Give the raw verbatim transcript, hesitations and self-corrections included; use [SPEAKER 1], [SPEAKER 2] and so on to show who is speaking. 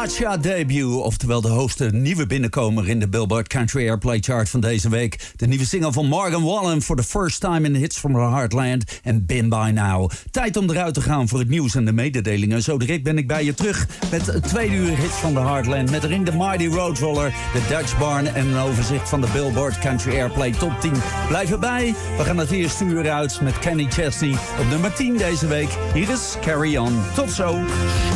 [SPEAKER 1] Hotshot debut, oftewel de hoogste nieuwe binnenkomer in de Billboard Country Airplay Chart van deze week. De nieuwe single van Morgan Wallen for the first time in Hits from the Heartland en Been By Now. Tijd om eruit te gaan voor het nieuws en de mededelingen. Zo direct ben ik bij je terug met twee uur Hits from the Heartland. Met erin de Mighty Roadroller, de Dutch Barn en een overzicht van de Billboard Country Airplay Top tien. Blijf erbij, we gaan het eerste uur uit met Kenny Chesney op nummer tien deze week. Hier is Carry On. Tot zo!